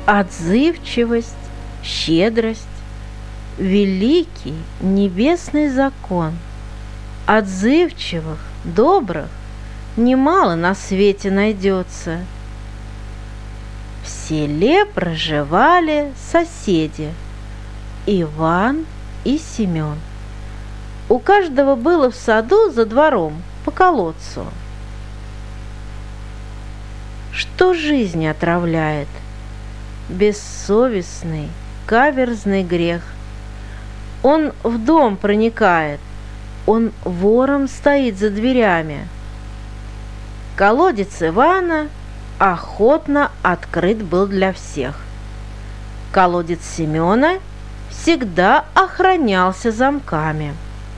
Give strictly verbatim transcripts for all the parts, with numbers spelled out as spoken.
Отзывчивость, щедрость – великий небесный закон. Отзывчивых, добрых немало на свете найдется. В селе проживали соседи Иван и Семен. У каждого было в саду за двором по колодцу. Что жизнь отравляет? Бессовестный, каверзный грех. Он в дом проникает, он вором стоит за дверями. Колодец Ивана охотно открыт был для всех. Колодец Семена всегда охранялся замками.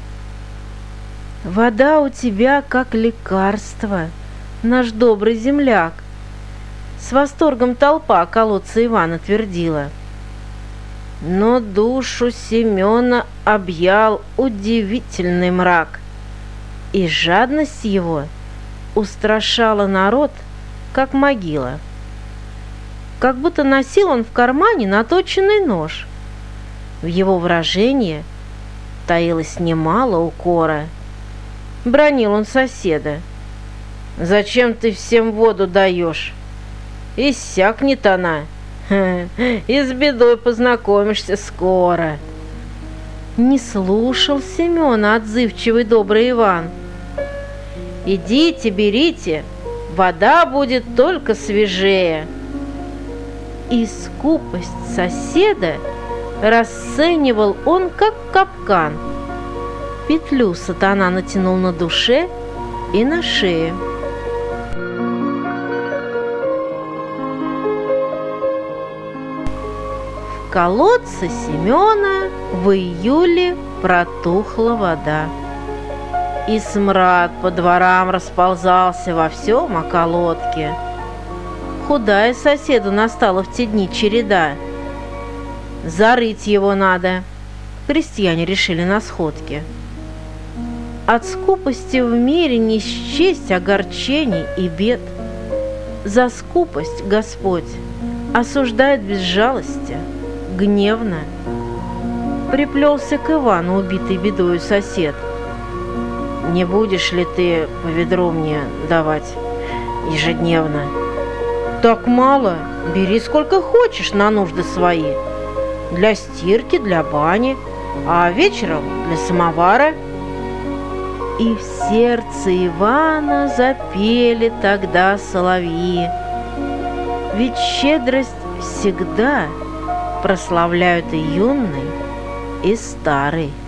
«Вода у тебя как лекарство, наш добрый земляк!» С восторгом толпа колодца Ивана твердила. Но душу Семена объял удивительный мрак, и жадность его устрашала народ, как могила. Как будто носил он в кармане наточенный нож. В его выражении таилось немало укора. Бранил он соседа. «Зачем ты всем воду даешь? Иссякнет она, и с бедой познакомишься скоро». Не слушал Семена отзывчивый добрый Иван. «Идите, берите, вода будет только свежее». И скупость соседа расценивал он как капкан. Петлю сатана натянул на душе и на шее. В колодце Семена в июле протухла вода, и смрад по дворам расползался во всем околотке. Худая соседу настала в те дни череда. Зарыть его надо, крестьяне решили на сходке. От скупости в мире не счесть огорчений и бед. За скупость Господь осуждает без жалости, гневно. Приплелся к Ивану убитый бедою сосед. «Не будешь ли ты по ведру мне давать ежедневно?» «Так мало, бери сколько хочешь на нужды свои. Для стирки, для бани, а вечером для самовара». И в сердце Ивана запели тогда соловьи. Ведь щедрость всегда прославляют и юный, и старый.